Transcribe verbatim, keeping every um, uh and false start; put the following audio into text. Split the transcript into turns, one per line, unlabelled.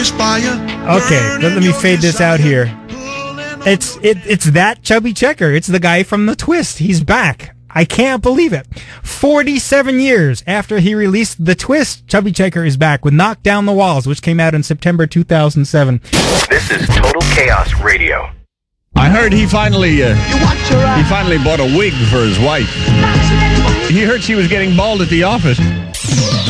Okay, let, let me fade this out here. It's it, it's that Chubby Checker. It's the guy from The Twist. He's back. I can't believe it. forty-seven years after he released The Twist, Chubby Checker is back with Knock Down the Walls, which came out in September two thousand seven.
This is Total Chaos Radio.
I heard he finally uh, he finally bought a wig for his wife. He heard she was getting bald at the office.